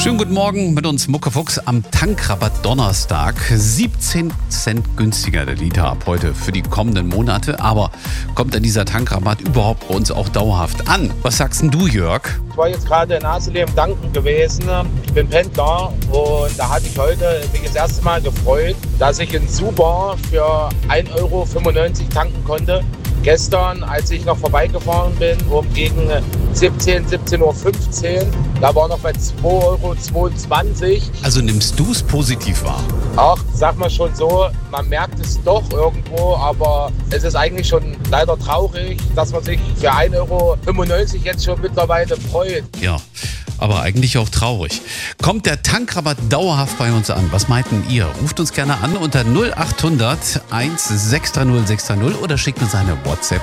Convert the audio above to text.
Schönen guten Morgen mit uns Muckefuchs am Tankrabatt Donnerstag. 17 Cent günstiger der Liter ab heute für die kommenden Monate. Aber kommt denn dieser Tankrabatt überhaupt bei uns auch dauerhaft an? Was sagst denn du, Jörg? Ich war jetzt gerade in Haselem tanken gewesen. Ich bin Pendler und da hatte ich heute mich das erste Mal gefreut, dass ich in Super für 1,95 Euro tanken konnte. Gestern, als ich noch vorbeigefahren bin, gegen 17:15 Uhr, da war noch bei 2,22 Euro. Also nimmst du es positiv wahr? Ach, sag mal schon so, man merkt es doch irgendwo, aber es ist eigentlich schon leider traurig, dass man sich für 1,95 Euro jetzt schon mittlerweile freut. Ja, aber eigentlich auch traurig. Kommt der Tankrabatt dauerhaft bei uns an? Was meinten ihr? Ruft uns gerne an unter 0800 1630 630 oder schickt uns eine WhatsApp